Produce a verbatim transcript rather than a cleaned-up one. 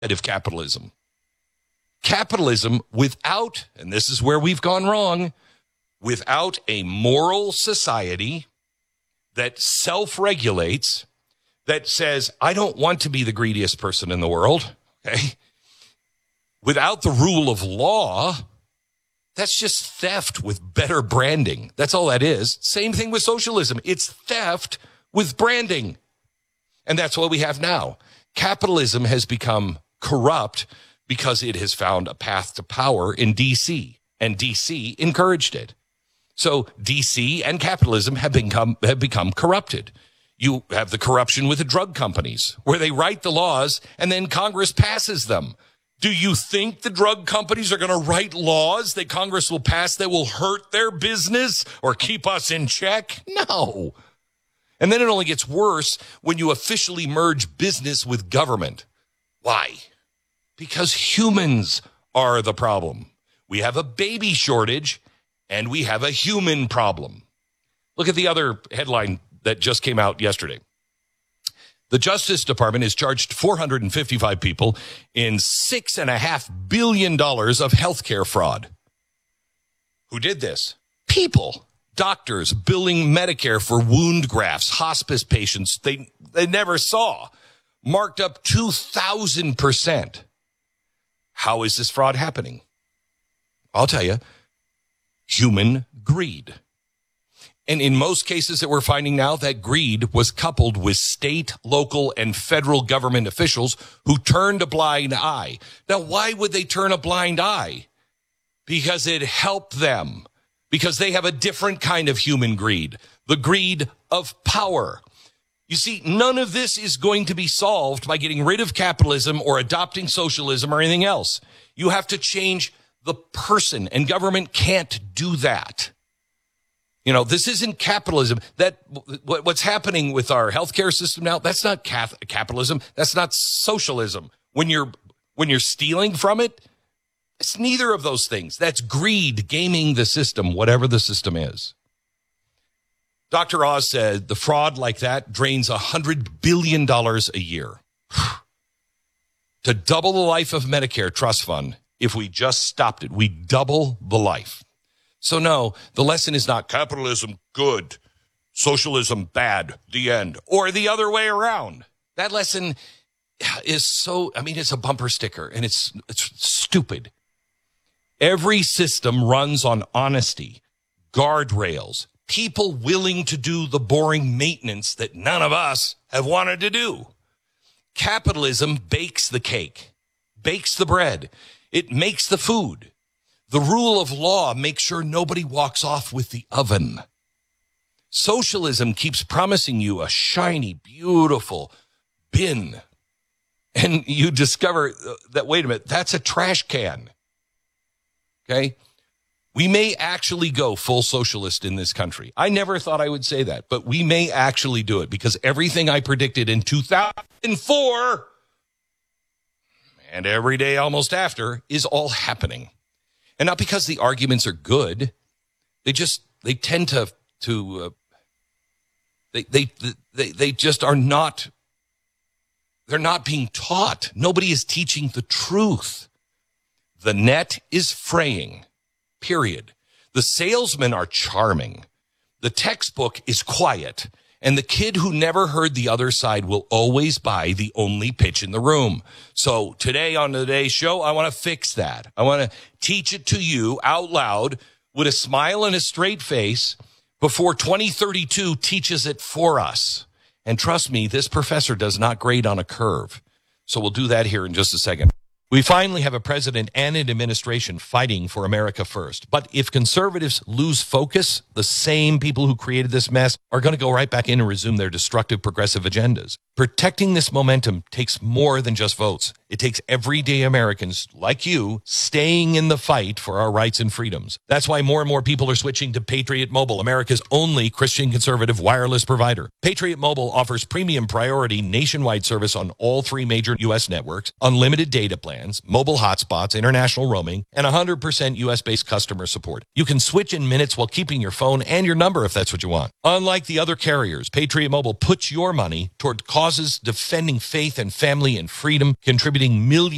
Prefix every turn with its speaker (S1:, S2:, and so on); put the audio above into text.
S1: of capitalism. Capitalism without, and this is where we've gone wrong, without a moral society that self-regulates, that says, I don't want to be the greediest person in the world, okay? Without the rule of law, that's just theft with better branding. That's all that is. Same thing with socialism. It's theft with branding. And that's what we have now. Capitalism has become corrupt because it has found a path to power in D C, and D C encouraged it. So D C and capitalism have become have become corrupted. You have the corruption with the drug companies, where they write the laws and then Congress passes them. Do you think the drug companies are going to write laws that Congress will pass that will hurt their business or keep us in check? No. And then it only gets worse when you officially merge business with government. Why? Because humans are the problem. We have a baby shortage and we have a human problem. Look at the other headline that just came out yesterday. The Justice Department has charged four hundred fifty-five people in six point five billion dollars of healthcare fraud. Who did this? People. Doctors billing Medicare for wound grafts, hospice patients they, they never saw, marked up two thousand percent. How is this fraud happening? I'll tell you, human greed. And in most cases that we're finding now, that greed was coupled with state, local, and federal government officials who turned a blind eye. Now, why would they turn a blind eye? Because it helped them. Because they have a different kind of human greed, the greed of power. You see, none of this is going to be solved by getting rid of capitalism or adopting socialism or anything else. You have to change the person, and government can't do that. You know, this isn't capitalism. That what's happening with our healthcare system now, that's not capitalism. That's not socialism. When you're when you're stealing from it, it's neither of those things. That's greed, gaming the system, whatever the system is. Doctor Oz said the fraud like that drains one hundred billion dollars a year. To double the life of Medicare Trust Fund, if we just stopped it, we double the life. So no, the lesson is not capitalism good, socialism bad, the end, or the other way around. That lesson is so, I mean, it's a bumper sticker, and it's it's stupid. Every system runs on honesty, guardrails, people willing to do the boring maintenance that none of us have wanted to do. Capitalism bakes the cake, bakes the bread. It makes the food. The rule of law makes sure nobody walks off with the oven. Socialism keeps promising you a shiny, beautiful bin. And you discover that, wait a minute, that's a trash can. Okay? We may actually go full socialist in this country. I never thought I would say that, but we may actually do it because everything I predicted in two thousand four and every day almost after is all happening. And not because the arguments are good. They just, they tend to, to, uh, they, they, they, they just are not, they're not being taught. Nobody is teaching the truth. The net is fraying, period. The salesmen are charming. The textbook is quiet. And the kid who never heard the other side will always buy the only pitch in the room. So today on today's show, I want to fix that. I want to teach it to you out loud with a smile and a straight face before twenty thirty-two teaches it for us. And trust me, this professor does not grade on a curve. So we'll do that here in just a second. We finally have a president and an administration fighting for America first. But if conservatives lose focus, the same people who created this mess are going to go right back in and resume their destructive progressive agendas. Protecting this momentum takes more than just votes. It takes everyday Americans like you staying in the fight for our rights and freedoms. That's why more and more people are switching to Patriot Mobile, America's only Christian conservative wireless provider. Patriot Mobile offers premium priority nationwide service on all three major U S networks, unlimited data plans, mobile hotspots, international roaming, and one hundred percent U S-based customer support. You can switch in minutes while keeping your phone and your number if that's what you want. Unlike the other carriers, Patriot Mobile puts your money toward causes defending faith and family and freedom, contributing millions